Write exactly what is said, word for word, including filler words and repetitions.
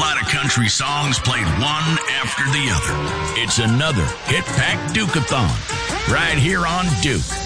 lot of country songs played one after the other. It's another Hit Pack Duke-a-thon right here on Duke.